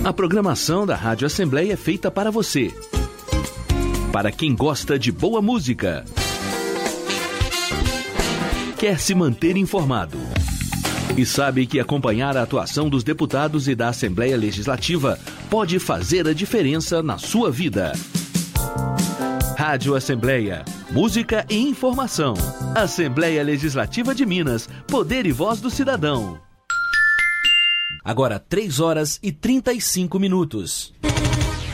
A programação da Rádio Assembleia é feita para você. Para quem gosta de boa música. Quer se manter informado. E sabe que acompanhar a atuação dos deputados e da Assembleia Legislativa pode fazer a diferença na sua vida. Rádio Assembleia. Música e informação. Assembleia Legislativa de Minas. Poder e voz do cidadão. Agora 3 horas e 35 minutos.